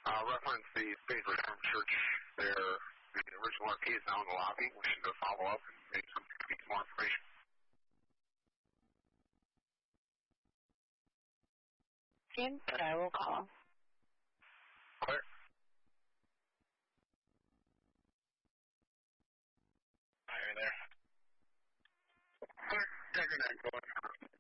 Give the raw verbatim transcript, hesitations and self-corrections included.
Uh, reference the Faith Reformed Church there. The original R P is now in the lobby. We should go follow up and maybe some, some more information. Seems but I will call. Clear. Are you there? Clear. Tiger nine, go ahead.